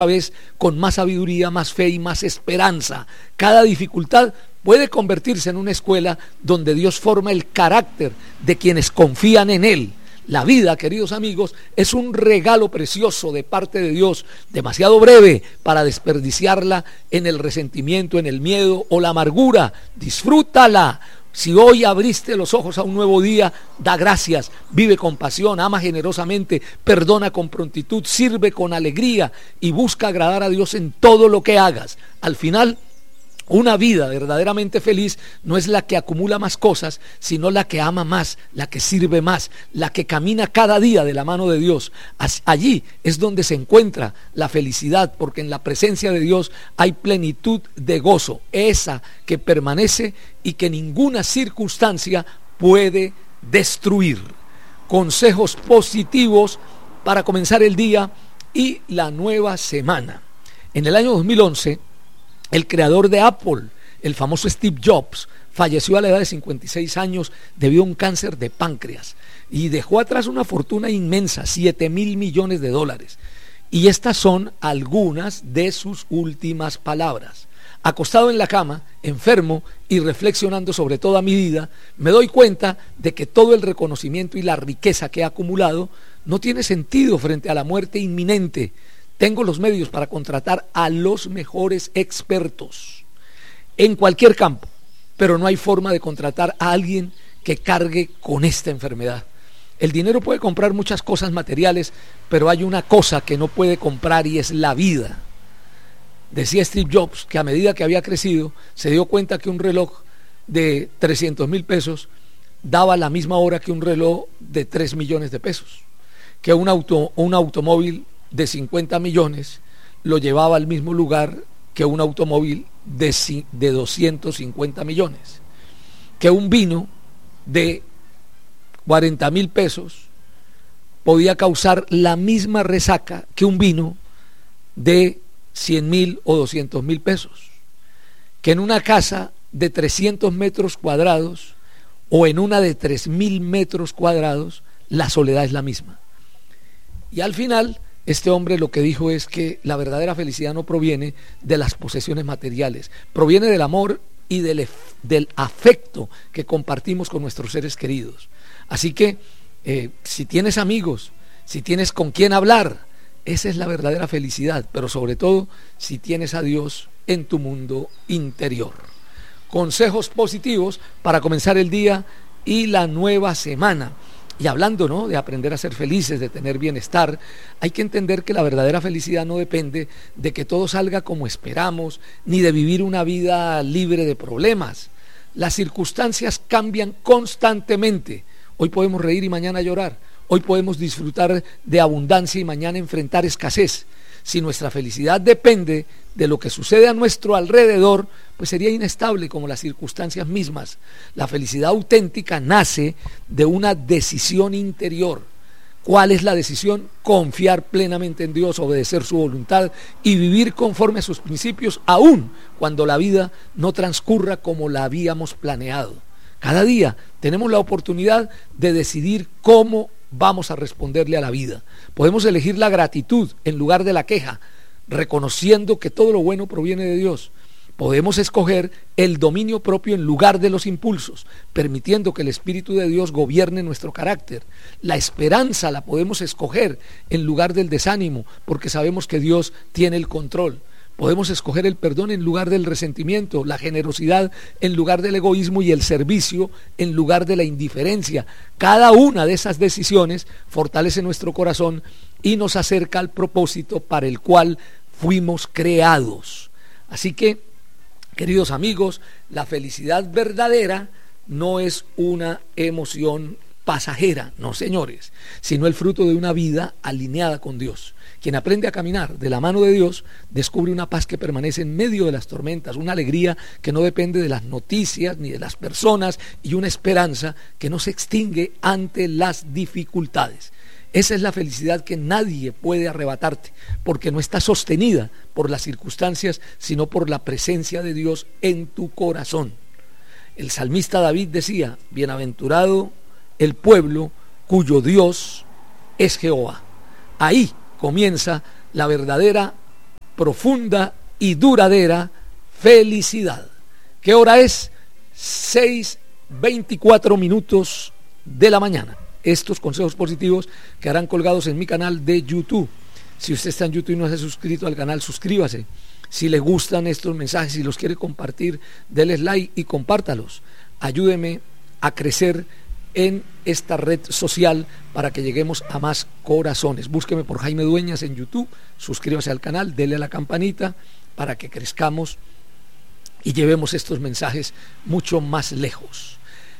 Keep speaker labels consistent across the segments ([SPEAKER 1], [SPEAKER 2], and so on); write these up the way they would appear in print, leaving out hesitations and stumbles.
[SPEAKER 1] vez con más sabiduría, más fe y más esperanza. Cada dificultad puede convertirse en una escuela donde Dios forma el carácter de quienes confían en Él. La vida, queridos amigos, es un regalo precioso de parte de Dios, demasiado breve para desperdiciarla en el resentimiento, en el miedo o la amargura. Disfrútala. Si hoy abriste los ojos a un nuevo día, da gracias, vive con pasión, ama generosamente, perdona con prontitud, sirve con alegría y busca agradar a Dios en todo lo que hagas. Al final, una vida verdaderamente feliz no es la que acumula más cosas, sino la que ama más, la que sirve más, la que camina cada día de la mano de Dios. Allí es donde se encuentra la felicidad, porque en la presencia de Dios hay plenitud de gozo, esa que permanece y que ninguna circunstancia puede destruir. Consejos positivos para comenzar el día y la nueva semana. En el año 2011, el creador de Apple, el famoso Steve Jobs, falleció a la edad de 56 años debido a un cáncer de páncreas y dejó atrás una fortuna inmensa, $7,000 millones. Y estas son algunas de sus últimas palabras. Acostado en la cama, enfermo y reflexionando sobre toda mi vida, me doy cuenta de que todo el reconocimiento y la riqueza que he acumulado no tiene sentido frente a la muerte inminente. Tengo los medios para contratar a los mejores expertos en cualquier campo, pero no hay forma de contratar a alguien que cargue con esta enfermedad. El dinero puede comprar muchas cosas materiales, pero hay una cosa que no puede comprar y es la vida. Decía Steve Jobs que a medida que había crecido, se dio cuenta que un reloj de 300,000 pesos daba la misma hora que un reloj de 3 millones de pesos, que un automóvil de 50 millones lo llevaba al mismo lugar que un automóvil de 250 millones, que un vino de 40,000 pesos podía causar la misma resaca que un vino de 100,000 o 200,000 pesos, que en una casa de 300 metros cuadrados o en una de 3,000 metros cuadrados la soledad es la misma. Y al final este hombre lo que dijo es que la verdadera felicidad no proviene de las posesiones materiales, proviene del amor y del afecto que compartimos con nuestros seres queridos. Así que si tienes amigos, si tienes con quién hablar, esa es la verdadera felicidad, pero sobre todo si tienes a Dios en tu mundo interior. Consejos positivos para comenzar el día y la nueva semana. Y hablando, ¿no?, de aprender a ser felices, de tener bienestar, hay que entender que la verdadera felicidad no depende de que todo salga como esperamos, ni de vivir una vida libre de problemas. Las circunstancias cambian constantemente. Hoy podemos reír y mañana llorar. Hoy podemos disfrutar de abundancia y mañana enfrentar escasez. Si nuestra felicidad depende de lo que sucede a nuestro alrededor, pues sería inestable como las circunstancias mismas. La felicidad auténtica nace de una decisión interior. ¿Cuál es la decisión? Confiar plenamente en Dios, obedecer su voluntad y vivir conforme a sus principios, aun cuando la vida no transcurra como la habíamos planeado. Cada día tenemos la oportunidad de decidir cómo vamos a responderle a la vida. Podemos elegir la gratitud en lugar de la queja, reconociendo que todo lo bueno proviene de Dios. Podemos escoger el dominio propio en lugar de los impulsos, permitiendo que el Espíritu de Dios gobierne nuestro carácter. La esperanza la podemos escoger en lugar del desánimo, porque sabemos que Dios tiene el control. Podemos escoger el perdón en lugar del resentimiento, la generosidad en lugar del egoísmo y el servicio en lugar de la indiferencia. Cada una de esas decisiones fortalece nuestro corazón y nos acerca al propósito para el cual fuimos creados. Así que, queridos amigos, la felicidad verdadera no es una emoción pasajera, no señores, sino el fruto de una vida alineada con Dios. Quien aprende a caminar de la mano de Dios descubre una paz que permanece en medio de las tormentas, una alegría que no depende de las noticias ni de las personas y una esperanza que no se extingue ante las dificultades. Esa es la felicidad que nadie puede arrebatarte, porque no está sostenida por las circunstancias, sino por la presencia de Dios en tu corazón. El salmista David decía: bienaventurado el pueblo cuyo Dios es Jehová. Ahí comienza la verdadera profunda y duradera felicidad. ¿Qué hora es? 6:24 de la mañana. Estos consejos positivos quedarán colgados en mi canal de YouTube. Si usted está en YouTube y no se ha suscrito al canal, suscríbase. Si le gustan estos mensajes, si los quiere compartir, déles like y compártalos. Ayúdeme a crecer en esta red social para que lleguemos a más corazones. Búsqueme por Jaime Dueñas en YouTube, suscríbase al canal, dele a la campanita para que crezcamos y llevemos estos mensajes mucho más lejos.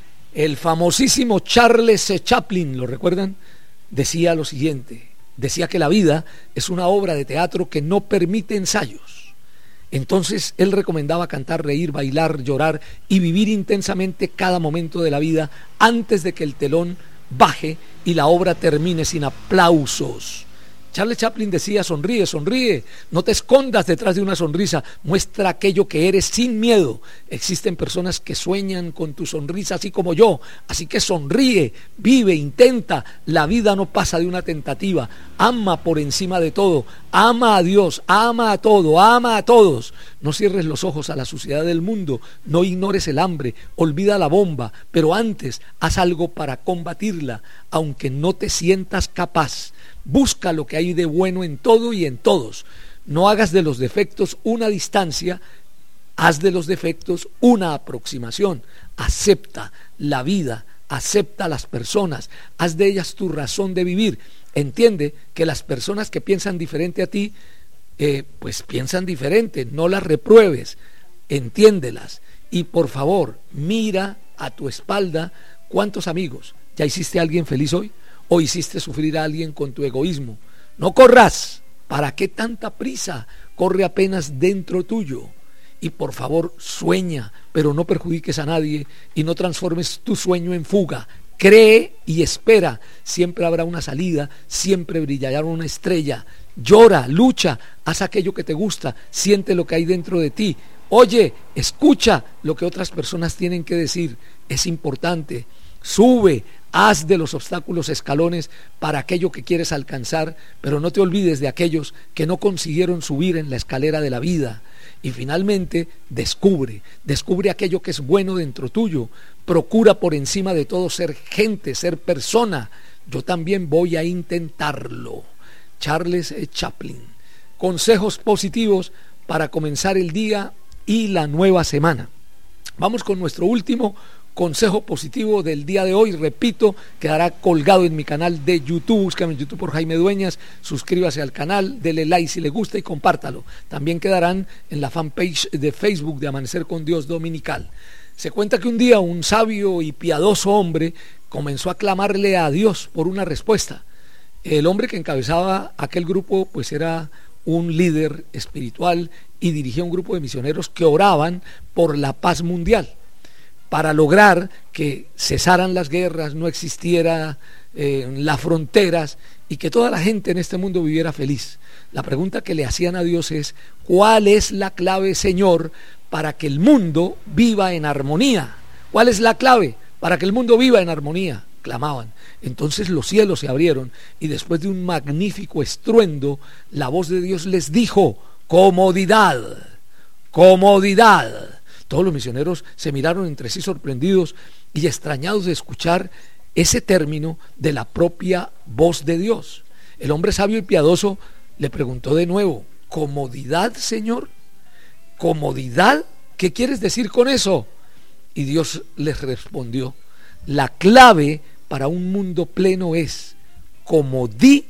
[SPEAKER 1] El famosísimo Charles Chaplin, ¿lo recuerdan? Decía lo siguiente, decía que la vida es una obra de teatro que no permite ensayos. Entonces él recomendaba cantar, reír, bailar, llorar y vivir intensamente cada momento de la vida antes de que el telón baje y la obra termine sin aplausos. Charles Chaplin decía: sonríe, sonríe, no te escondas detrás de una sonrisa, muestra aquello que eres sin miedo. Existen personas que sueñan con tu sonrisa así como yo, así que sonríe, vive, intenta. La vida no pasa de una tentativa. Ama por encima de todo, ama a Dios, ama a todo, ama a todos. No cierres los ojos a la suciedad del mundo, no ignores el hambre, olvida la bomba, pero antes haz algo para combatirla, aunque no te sientas capaz. Busca lo que hay de bueno en todo y en todos. No hagas de los defectos una distancia, haz de los defectos una aproximación. Acepta la vida, acepta a las personas, haz de ellas tu razón de vivir. Entiende que las personas que piensan diferente a ti, pues piensan diferente, no las repruebes, entiéndelas. Y por favor, mira a tu espalda cuántos amigos. ¿Ya hiciste a alguien feliz hoy? ¿O hiciste sufrir a alguien con tu egoísmo? No corras, ¿para qué tanta prisa? Corre apenas dentro tuyo. Y por favor, sueña, pero no perjudiques a nadie y no transformes tu sueño en fuga. Cree y espera, siempre habrá una salida, siempre brillará una estrella. Llora, lucha, haz aquello que te gusta, siente lo que hay dentro de ti. Oye, escucha lo que otras personas tienen que decir, es importante. Sube, haz de los obstáculos escalones para aquello que quieres alcanzar, pero no te olvides de aquellos que no consiguieron subir en la escalera de la vida. Y finalmente, descubre aquello que es bueno dentro tuyo. Procura por encima de todo ser gente, ser persona. Yo también voy a intentarlo. Charles Chaplin. Consejos positivos para comenzar el día y la nueva semana. Vamos con nuestro último consejo positivo del día de hoy. Repito, quedará colgado en mi canal de YouTube. Búscame en YouTube por Jaime Dueñas, suscríbase al canal, dele like si le gusta y compártalo. También quedarán en la fanpage de Facebook de Amanecer con Dios Dominical. Se cuenta que un día un sabio y piadoso hombre comenzó a clamarle a Dios por una respuesta. El hombre que encabezaba aquel grupo pues era un líder espiritual y dirigía un grupo de misioneros que oraban por la paz mundial, para lograr que cesaran las guerras, no existieran las fronteras y que toda la gente en este mundo viviera feliz. La pregunta que le hacían a Dios es: ¿cuál es la clave, Señor, para que el mundo viva en armonía? ¿Cuál es la clave para que el mundo viva en armonía? Clamaban. Entonces los cielos se abrieron y después de un magnífico estruendo, la voz de Dios les dijo: comodidad, comodidad. Todos los misioneros se miraron entre sí sorprendidos y extrañados de escuchar ese término de la propia voz de Dios. El hombre sabio y piadoso le preguntó de nuevo: ¿comodidad, Señor? ¿Comodidad? ¿Qué quieres decir con eso? Y Dios les respondió: la clave para un mundo pleno es comodidad.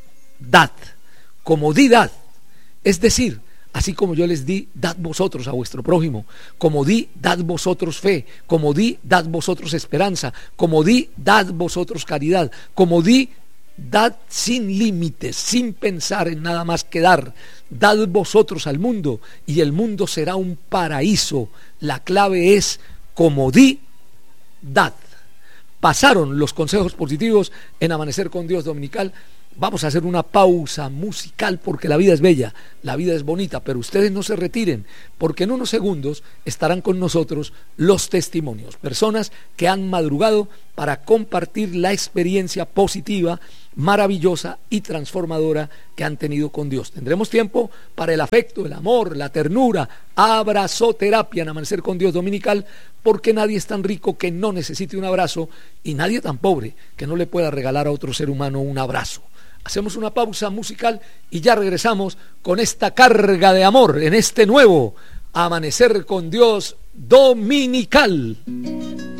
[SPEAKER 1] Comodidad. Es decir, así como yo les di, dad vosotros a vuestro prójimo. Como di, dad vosotros fe. Como di, dad vosotros esperanza. Como di, dad vosotros caridad. Como di, dad sin límites, sin pensar en nada más que dar. Dad vosotros al mundo y el mundo será un paraíso. La clave es como di, dad. Pasaron los consejos positivos en Amanecer con Dios Dominical. Vamos a hacer una pausa musical porque la vida es bella, la vida es bonita, pero ustedes no se retiren porque en unos segundos estarán con nosotros los testimonios, personas que han madrugado para compartir la experiencia positiva, maravillosa y transformadora que han tenido con Dios. Tendremos tiempo para el afecto, el amor, la ternura, abrazoterapia en Amanecer con Dios dominical, porque nadie es tan rico que no necesite un abrazo y nadie tan pobre que no le pueda regalar a otro ser humano un abrazo. Hacemos una pausa musical y ya regresamos con esta carga de amor en este nuevo Amanecer con Dios dominical.